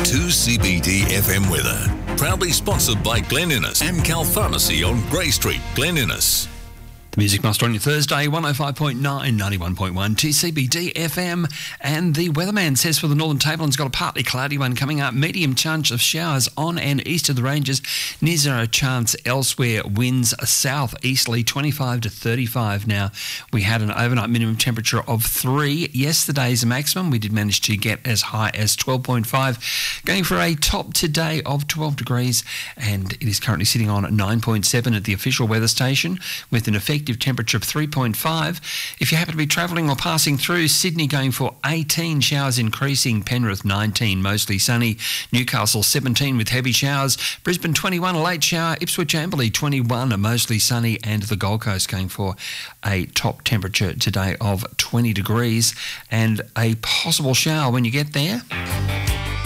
2CBD FM weather. Proudly sponsored by Glen Innes, Amcal Pharmacy on Grey Street, Glen Innes. The Music Master on your Thursday, 105.9, 91.1 2CBD FM. And the weatherman says for the Northern Tableland's got a partly cloudy one coming up. Medium chance of showers on and east of the ranges. Near zero chance elsewhere. Winds south-easterly, 25 to 35 now. We had an overnight minimum temperature of 3. Yesterday's maximum, we did manage to get as high as 12.5. Going for a top today of 12 degrees. And it is currently sitting on 9.7 at the official weather station with an effective temperature of 3.5. If you happen to be travelling or passing through, Sydney going for 18, showers increasing. Penrith 19, mostly sunny. Newcastle 17 with heavy showers. Brisbane 21, a late shower. Ipswich Amberley 21, a mostly sunny. And the Gold Coast going for a top temperature today of 20 degrees and a possible shower when you get there.